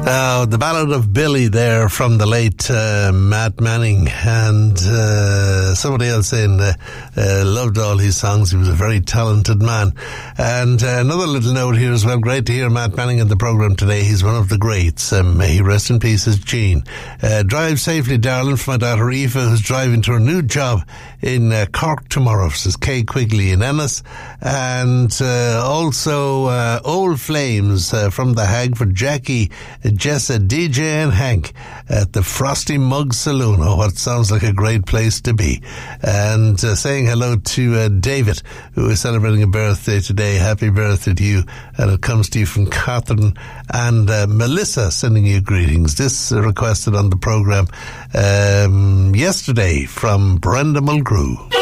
The Ballad of Billy there from the late Matt Manning, and somebody else saying loved all his songs. He was a very talented man. And another little note here as well. Great to hear Matt Manning in the programme today. He's one of the greats. May he rest in peace as Gene. Drive safely, darling, for my daughter Aoife, who's driving to her new job in Cork tomorrow, says Kay Quigley in Ennis. And also Old Flames from the Hag for Jackie, Jessa, DJ and Hank at the Frosty Mug Saloon. Oh, what sounds like a great place to be. And saying hello to David, who is celebrating a birthday today. Happy birthday to you. And it comes to you from Catherine and Melissa, sending you greetings. This requested on the programme yesterday from Brenda Mulgrew.